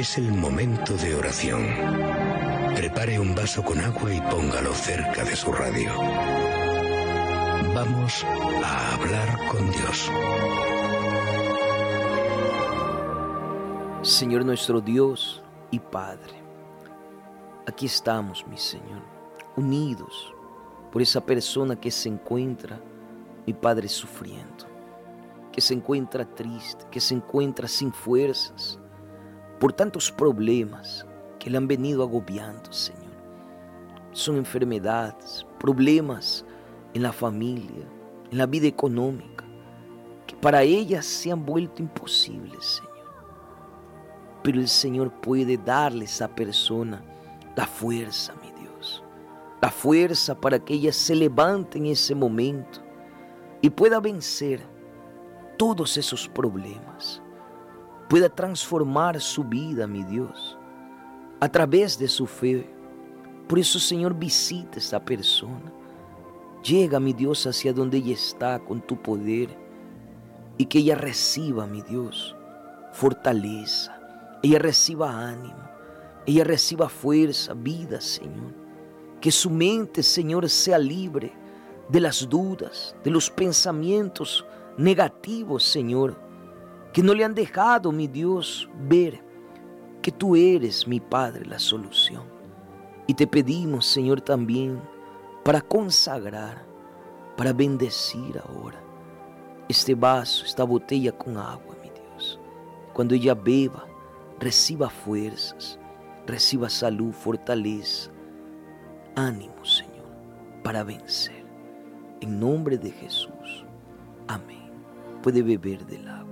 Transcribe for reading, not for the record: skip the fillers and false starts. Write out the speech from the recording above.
Es el momento de oración. Prepare un vaso con agua y póngalo cerca de su radio. Vamos a hablar con Dios. Señor nuestro Dios y Padre, aquí estamos, mi Señor, unidos por esa persona que se encuentra, mi Padre, sufriendo, que se encuentra triste, que se encuentra sin fuerzas, por tantos problemas que le han venido agobiando, Señor. Son enfermedades, problemas en la familia, en la vida económica, que para ellas se han vuelto imposibles, Señor. Pero el Señor puede darle a esa persona la fuerza, mi Dios. La fuerza para que ella se levante en ese momento y pueda vencer todos esos problemas. Pueda transformar su vida, mi Dios, a través de su fe. Por eso, Señor, visita a esa persona. Llega, mi Dios, hacia donde ella está con tu poder y que ella reciba, mi Dios, fortaleza. Ella reciba ánimo, ella reciba fuerza, vida, Señor. Que su mente, Señor, sea libre de las dudas, de los pensamientos negativos, Señor, que no le han dejado, mi Dios, ver que tú eres, mi Padre, la solución. Y te pedimos, Señor, también para consagrar, para bendecir ahora este vaso, esta botella con agua, mi Dios. Cuando ella beba, reciba fuerzas, reciba salud, fortaleza, ánimo, Señor, para vencer. En nombre de Jesús. Amén. Puede beber del agua.